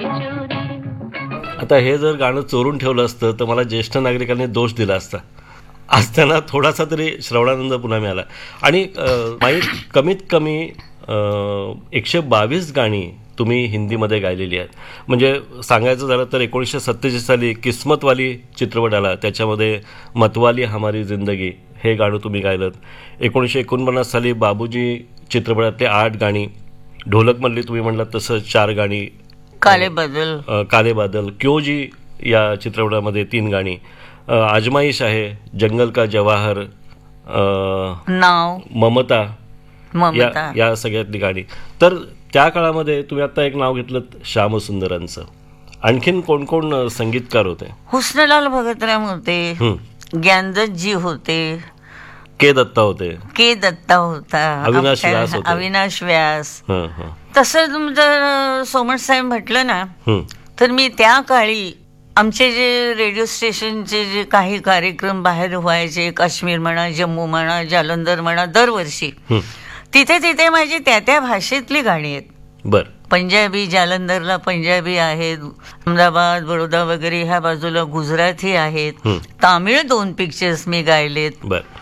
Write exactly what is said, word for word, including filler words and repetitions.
आता हे जर गाणं चोरून ठेवलं असतं तर मला ज्येष्ठ नागरिकांनी दोष दिला असता. आज त्यांना थोडासा तरी श्रवणानंद पुन्हा मिळाला. आणि माई कमीत कमी एकशे बावीस गाणी तुम्ही हिंदीमध्ये गायलेली आहेत. म्हणजे सांगायचं झालं तर एकोणीसशे सत्तेचाळीस साली किस्मतवाली चित्रपट आला, त्याच्यामध्ये मतवाली हमारी जिंदगी हे गाणं तुम्ही गायलं. एकोणीसशे एकोणपन्नास साली बाबूजी चित्रपटातले आठ गाणी, ढोलकमधली तुम्ही म्हणलात तसं चार गाणी, काले बादल काले बादल, क्यों जी या चित्रपटामध्ये तीन गाणी, आजमाइश आहे, जंगल का जवाहर, नाव, ममता, ममता या या सगळ्यातली गाणी. तर त्या काळामध्ये तुम्ही आता एक नाव घेतलं श्यामसुंदरांचं. आणखीन कोण कोण संगीतकार होते? हुस्नलाल भगतराम होते, ज्ञानदत्तजी होते, के दत्ता होते, के दत्ता होता, अविनाश व्यास होते, अविनाश व्यास. तसं तुमचं सोमण साहेब म्हटलं ना तर मी त्या काळी आमचे जे रेडिओ स्टेशनचे जे काही कार्यक्रम बाहेर व्हायचे, काश्मीर म्हणा, जम्मू म्हणा, जालंधर म्हणा, दरवर्षी तिथे तिथे माझी त्या त्या भाषेतली गाणी आहेत. बर, पंजाबी, जालंधरला पंजाबी आहेत, अहमदाबाद, बडोदा वगैरे ह्या बाजूला गुजराती आहेत, तामिळ दोन पिक्चर्स मी गायलेत. बर.